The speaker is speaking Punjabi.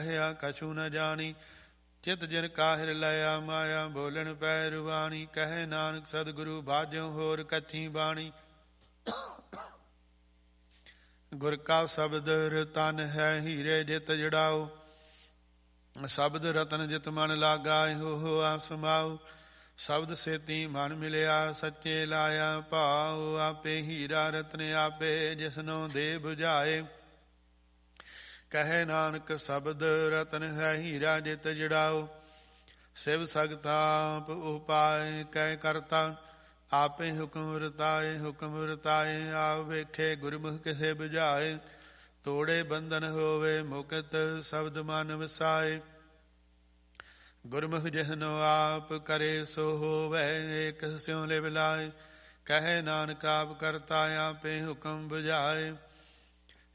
ਕਛੂ ਨ ਜਾਣੀ। ਚਿਤ ਜਿਨ ਕਾਹਿਰ ਲਿਆ ਮਾਇਆ, ਬੋਲਣ ਪੈ ਰੁਬਾਣੀ। ਕਹੇ ਨਾਨਕ ਸਤਿਗੁਰੂ ਬਾਝੋਂ ਹੋਰ ਕਥੀ ਬਾਣੀ। ਗੁਰ ਕਾ ਸ਼ਬਦ ਰਤਨ ਹੈ ਹੀਰੇ ਜਿਤ ਜੜਾਓ। ਸ਼ਬਦ ਰਤਨ ਜਿਤ ਮਨ ਲਾਗਾ, ਹੋ ਆਸਮਾਓ। ਸ਼ਬਦ ਸੇਤੀ ਮਨ ਮਿਲਿਆ, ਸੱਚੇ ਲਾਇਆ ਭਾਉ। ਆਪੇ ਹੀਰਾ ਰਤਨ ਆਪੇ, ਜਿਸਨੋਂ ਦੇ ਬੁਝਾਏ। ਕਹੇ ਨਾਨਕ ਸ਼ਬਦ ਰਤਨ ਹੈ ਹੀਰਾ ਜਿਤ ਜੜਾਓ। ਸਿਵ ਸਗਤਾਪ ਉਪਾਏ ਕਹਿ ਕਰਤਾ, ਆਪੇ ਹੁਕਮ ਵਰਤਾਏ। ਹੁਕਮ ਵਰਤਾਏ ਆਪ ਵੇਖੇ, ਗੁਰਮੁਖ ਕਿਸੇ ਬੁਝਾਏ। ਤੋੜੇ ਬੰਧਨ ਹੋਵੇ ਮੁਕਤ, ਸ਼ਬਦ ਮਨ ਵਸਾਏ। ਗੁਰਮੁਖ ਜਿਸਨੋ ਆਪ ਕਰੇ ਸੋ ਹੋਵੇ, ਏਕ ਸਿਉ ਲਿਵ ਲਾਏ। ਕਹੇ ਨਾਨਕ ਆਪ ਕਰਤਾ, ਆਪੇ ਹੁਕਮ ਬੁਝਾਏ।